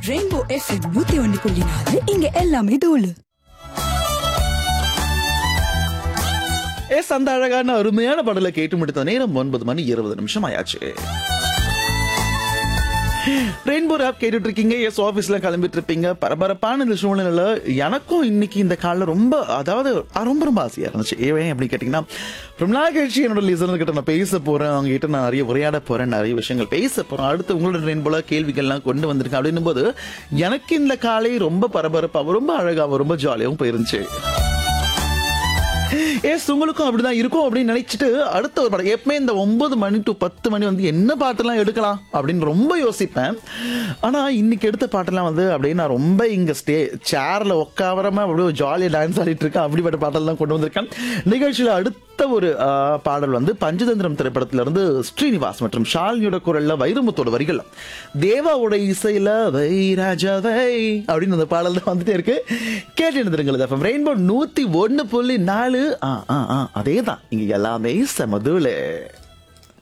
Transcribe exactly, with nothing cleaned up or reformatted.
Rainbow FM நூத்தி ஒன்னு புள்ளி நாலு இங்க எல்லாமே தோலு. எஸ் அந்த அழகான அருமையான பாடலை கேட்டு முடித்த நேரம் ஒன்பது மணி இருபது நிமிஷம் ஆயாச்சு. ரெயின்போ ஆப் கேட்டுட்டு இருக்கீங்க. எஸ் ஆஃபீஸ்ல கிளம்பிட்டு இருப்பீங்க. பரபரப்பான இந்த சூழ்நிலையில எனக்கும் இன்னைக்கு இந்த காலில் ரொம்ப அதாவது ரொம்ப ரொம்ப ஆசையா இருந்துச்சு. ஏன் அப்படின்னு கேட்டீங்கன்னா, ரொம்ப நாள் கழிச்சு என்னோட லிசனர் கிட்ட நான் பேச போறேன், அவங்க கிட்ட நான் நிறைய உரையாட போறேன், நிறைய விஷயங்கள் பேச போறேன், அடுத்து உங்களோட ரெயின்போல கேள்விகள்லாம் கொண்டு வந்திருக்கேன் அப்படின்னும் போது எனக்கு இந்த காலை ரொம்ப பரபரப்பாகவும் ரொம்ப அழகாகவும் ரொம்ப ஜாலியாகவும் போயிருந்துச்சு. எஸ் உங்களுக்கும் அப்படிதான் இருக்கும் அப்படின்னு நினைச்சிட்டு அடுத்த ஒரு படம் எப்பவுமே இந்த ஒன்பது மணி டு பத்து மணி வந்து என்ன பாட்டெல்லாம் எடுக்கலாம் அப்படின்னு ரொம்ப யோசிப்பேன். ஆனா இன்னைக்கு எடுத்த பாட்டெல்லாம் வந்து அப்படியே நான் ரொம்ப இங்க ஸ்டே சேர்ல உட்காவரமா அப்படியே ஜாலியா டான்ஸ் ஆடிட்டு இருக்கேன். அப்படிப்பட்ட பாட்டெல்லாம் கொண்டு வந்திருக்கேன். நிகழ்ச்சியில அடுத்த ஒரு பாடல் வந்து பஞ்சதந்திரம் திரைப்படத்துல இருந்து ஸ்ரீனிவாஸ் மற்றும் ஷாலினியோட குரல்ல வைரமுத்தோட வரிகள், தேவாவோட இசையில வை ராஜா வை அப்படின்னு அந்த பாடல் தான் வந்துட்டே இருக்கு. கேட்டு எழுதுருங்கள். ரெயின்போ நூத்தி ஒன்னு புள்ளி நாலு. அதே தான் இங்க எல்லாமே சமதுல.